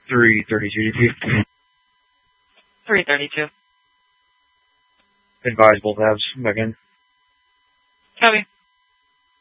332 DP. 332. Advise both halves. Back in. Copy.